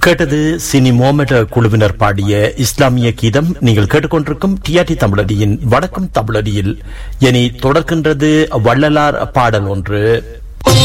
கேட்டது சினி மோமெட் குழுவினர் பாடிய இஸ்லாமிய கீதம். நீங்கள் கேட்டுக்கொண்டிருக்கும் டிஆர்டி தமிழடியின் வடக்கும் தமிழடியில் இனி தொடர்கின்றது வள்ளலார் பாடல் ஒன்று.